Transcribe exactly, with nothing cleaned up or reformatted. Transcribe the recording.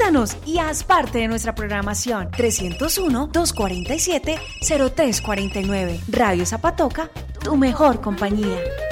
Visítanos y haz parte de nuestra programación. trescientos uno, doscientos cuarenta y siete, cero tres cuarenta y nueve. Radio Zapatoca, tu mejor compañía.